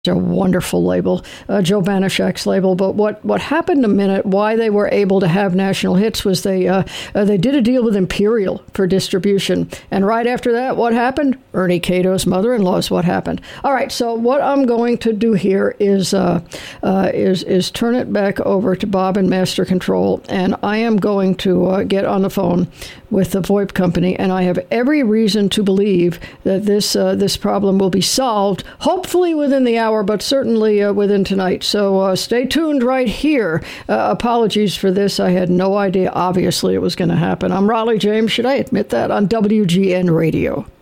a wonderful label, Joe Banishak's label. But what happened a minute, why they were able to have national hits was they did a deal with Imperial for distribution. And right after that, what happened? Ernie Cato's mother-in-law is what happened. All right, so what I'm going to do here is turn it back over to Bob in Master Control, and I am going to get on the phone with the VoIP company, and I have every reason to believe that this problem will be solved, hopefully within the hour, but certainly within tonight. So stay tuned right here. Apologies for this. I had no idea, obviously, it was going to happen. I'm Raleigh James. Should I admit that? On WGN Radio.